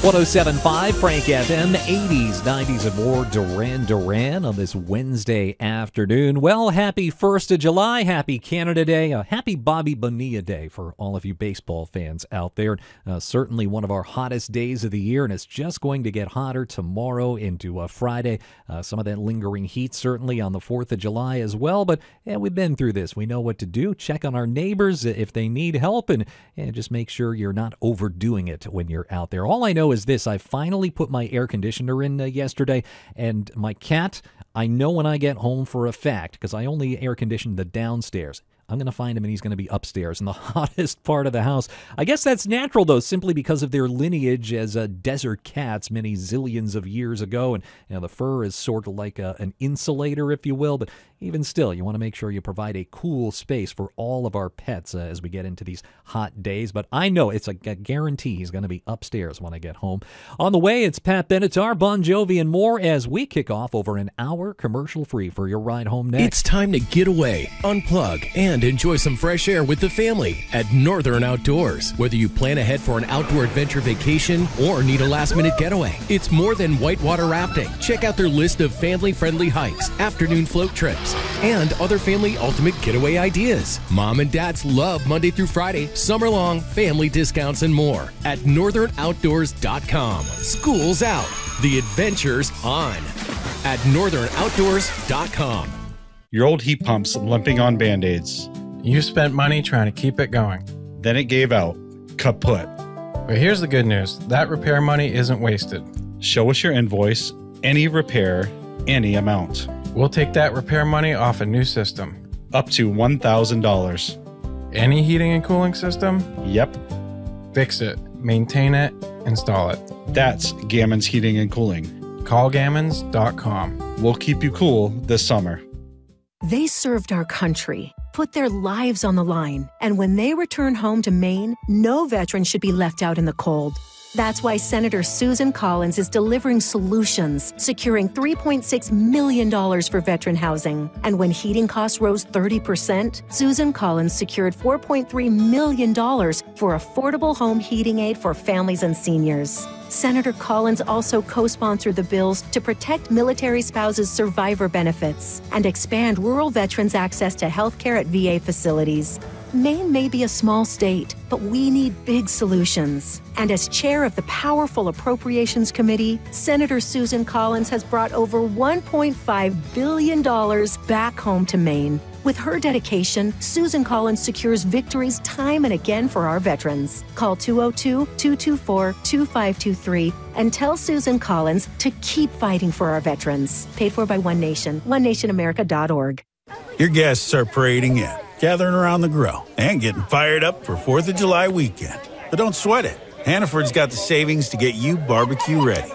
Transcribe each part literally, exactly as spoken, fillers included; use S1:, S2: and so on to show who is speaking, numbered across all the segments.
S1: one oh seven point five Frank F M, eighties, nineties, and more. Duran Duran on this Wednesday afternoon. Well, happy first of July. Happy Canada Day. Uh, happy Bobby Bonilla Day for all of you baseball fans out there. Uh, certainly one of our hottest days of the year, and it's just going to get hotter tomorrow into uh, Friday. Uh, some of that lingering heat certainly on the fourth of July as well, but yeah, we've been through this. We know what to do. Check on our neighbors if they need help, and, and just make sure you're not overdoing it when you're out there. All I know is this: I finally put my air conditioner in uh, yesterday, and my cat, I know when I get home for a fact, because I only air conditioned the downstairs, I'm going to find him and he's going to be upstairs in the hottest part of the house. I guess that's natural, though, simply because of their lineage as uh, desert cats many zillions of years ago. And you know, the fur is sort of like a, an insulator, if you will. But even still, you want to make sure you provide a cool space for all of our pets uh, as we get into these hot days. But I know it's a, a guarantee he's going to be upstairs when I get home. On the way, it's Pat Benatar, Bon Jovi, and more as we kick off over an hour commercial-free for your ride home next.
S2: It's time to get away, unplug, and enjoy some fresh air with the family at Northern Outdoors. Whether you plan ahead for an outdoor adventure vacation or need a last-minute getaway, it's more than whitewater rafting. Check out their list of family-friendly hikes, afternoon float trips, and other family ultimate getaway ideas. Mom and dads love Monday through Friday, summer-long family discounts, and more at northern outdoors dot com. School's out. The adventure's on at northern outdoors dot com.
S3: Your old heat pump's limping on Band-Aids.
S4: You spent money trying to keep it going.
S3: Then it gave out. Kaput.
S4: But here's the good news. That repair money isn't wasted.
S3: Show us your invoice, any repair, any amount.
S4: We'll take that repair money off a new system.
S3: Up to one thousand dollars.
S4: Any heating and cooling system?
S3: Yep.
S4: Fix it, maintain it, install it.
S3: That's Gammons Heating and Cooling.
S4: call gammons dot com.
S3: We'll keep you cool this summer.
S5: They served our country, put their lives on the line, and when they return home to Maine, no veteran should be left out in the cold. That's why Senator Susan Collins is delivering solutions, securing three point six million dollars for veteran housing. And when heating costs rose thirty percent, Susan Collins secured four point three million dollars for affordable home heating aid for families and seniors. Senator Collins also co-sponsored the bills to protect military spouses' survivor benefits and expand rural veterans' access to health care at V A facilities. Maine may be a small state, but we need big solutions. And as chair of the powerful Appropriations Committee, Senator Susan Collins has brought over one point five billion dollars back home to Maine. With her dedication, Susan Collins secures victories time and again for our veterans. Call two oh two, two two four, two five two three and tell Susan Collins to keep fighting for our veterans. Paid for by One Nation, one nation america dot org.
S6: Your guests are parading in, gathering around the grill, and getting fired up for fourth of July weekend. But don't sweat it. Hannaford's got the savings to get you barbecue ready.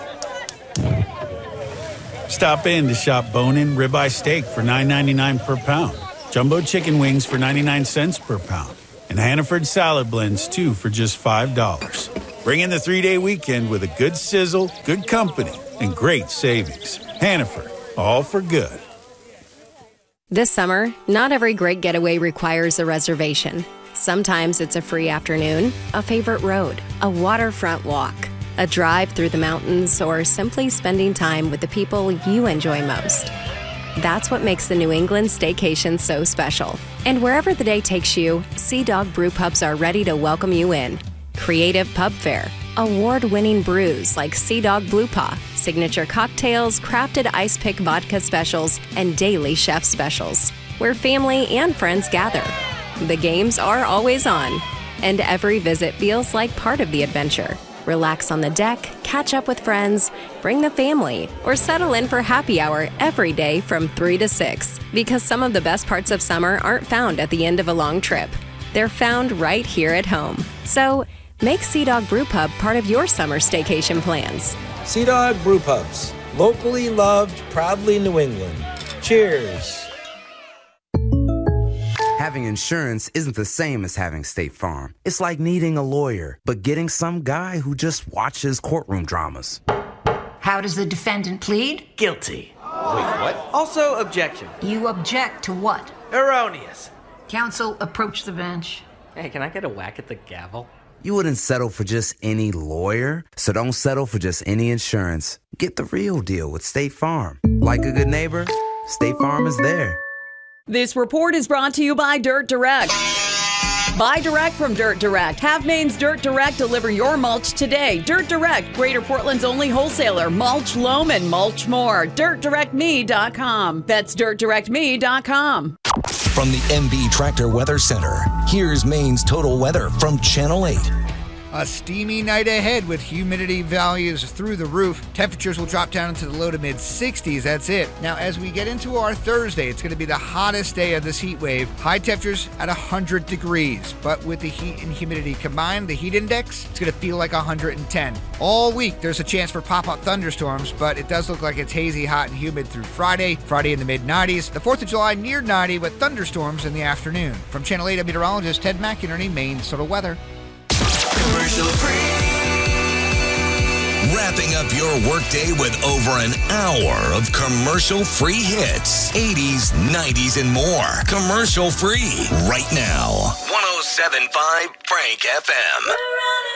S6: Stop in to shop bone-in ribeye steak for nine ninety-nine per pound, jumbo chicken wings for ninety-nine cents per pound, and Hannaford salad blends, too, for just five dollars. Bring in the three-day weekend with a good sizzle, good company, and great savings. Hannaford, all for good.
S7: This summer, not every great getaway requires a reservation. Sometimes it's a free afternoon, a favorite road, a waterfront walk, a drive through the mountains, or simply spending time with the people you enjoy most. That's what makes the New England staycation so special. And wherever the day takes you, Sea Dog Brew Pubs are ready to welcome you in. Creative pub fare, award-winning brews like Sea Dog Blue Paw, signature cocktails, crafted ice pick vodka specials, and daily chef specials, where family and friends gather. The games are always on, and every visit feels like part of the adventure. Relax on the deck, catch up with friends, bring the family, or settle in for happy hour every day from three to six. Because some of the best parts of summer aren't found at the end of a long trip. They're found right here at home. So, make Sea Dog Brew Pub part of your summer staycation plans.
S8: Sea Dog Brew Pubs. Locally loved, proudly New England. Cheers.
S9: Having insurance isn't the same as having State Farm. It's like needing a lawyer, but getting some guy who just watches courtroom dramas.
S10: How does the defendant plead?
S11: Guilty. Wait, what? Also, objection.
S10: You object to what?
S11: Erroneous.
S10: Counsel, approach the bench.
S11: Hey, can I get a whack at the gavel?
S9: You wouldn't settle for just any lawyer, so don't settle for just any insurance. Get the real deal with State Farm. Like a good neighbor, State Farm is there.
S12: This report is brought to you by Dirt Direct. Buy direct from Dirt Direct. Have Maine's Dirt Direct deliver your mulch today. Dirt Direct, Greater Portland's only wholesaler. Mulch, loam, and mulch more. dirt direct me dot com. That's dirt direct me dot com.
S13: From the M B Tractor Weather Center, here's Maine's total weather from Channel eight.
S14: A steamy night ahead with humidity values through the roof. Temperatures will drop down into the low to mid sixties. That's it. Now, as we get into our Thursday, it's going to be the hottest day of this heat wave. High temperatures at one hundred degrees. But with the heat and humidity combined, the heat index, it's going to feel like one hundred ten. All week, there's a chance for pop-up thunderstorms, but it does look like it's hazy, hot, and humid through Friday. Friday in the mid nineties. The fourth of July near ninety with thunderstorms in the afternoon. From Channel eight, I'm meteorologist Ted McInerney, Maine's Total Weather.
S13: Commercial free. Wrapping up your workday with over an hour of commercial-free hits. eighties, nineties, and more. Commercial-free right now. one oh seven point five Frank F M.